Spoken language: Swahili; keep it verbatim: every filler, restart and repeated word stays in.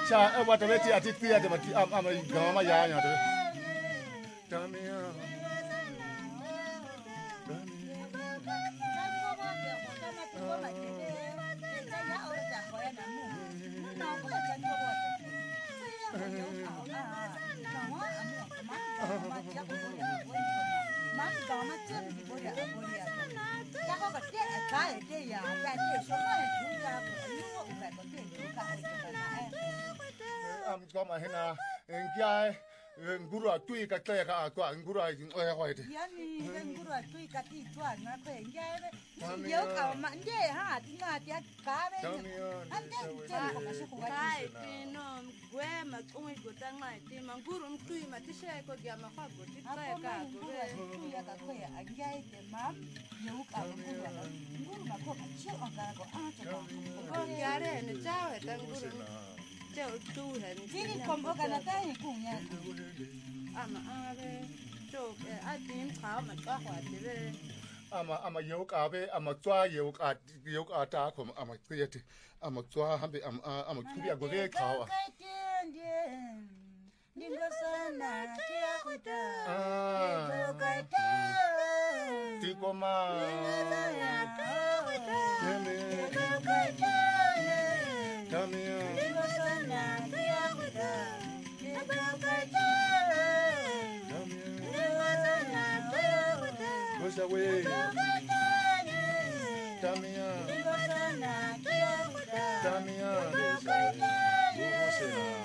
cha what the beti ati tia de mati am am gama ya nya de damia am gama hena ngia nguru atui ka tla ka kwa nguru ai oya kwa ite yani nguru atui ka ti twa na ko ngia yo ka ma nge ha tinga ti ka be ande je ko ka ko ka ai tino gwe ma tungwe gota ngai ti manguru mtui ma ti she ko gya ma kwa goti tla ka ko ko ya ka ko ya ngia ite mam yo ka nguru ya nguru ma ko ka chi on ka ko a to ko gya re ne chao he ta nguru Teo tu hen. Tini kombo kana tai kunya. Ama ave. Jo a tim trao ma kwa kwa tire. ama ama yo ka be ama twa yo ka yo ka ta ko ama kriete ama twa hambe ama ama kubia go ge kawa Ningo sana tia kuta. ah ti ko ma Come here. Come here. Push away.